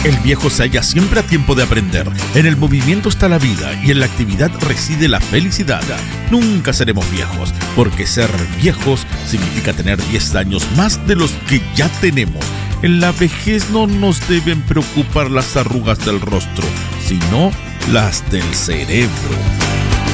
El viejo se halla siempre a tiempo de aprender. En el movimiento está la vida y en la actividad reside la felicidad. Nunca seremos viejos, porque ser viejos significa tener 10 años más de los que ya tenemos. En la vejez no nos deben preocupar las arrugas del rostro, sino las del cerebro.